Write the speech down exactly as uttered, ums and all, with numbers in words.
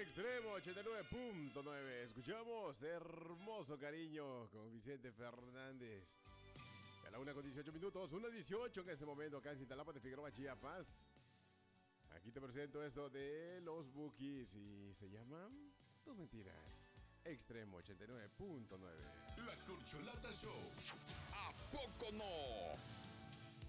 Extremo ochenta y nueve punto nueve. Escuchamos Hermoso Cariño con Vicente Fernández. A la una con dieciocho minutos, una dieciocho en este momento, acá en Cintalapa de Figueroa, Chiapas. Aquí te presento esto de los Bukis y se llama Tus Mentiras. Extremo ochenta y nueve punto nueve. La Corcholata Show. ¿A poco no?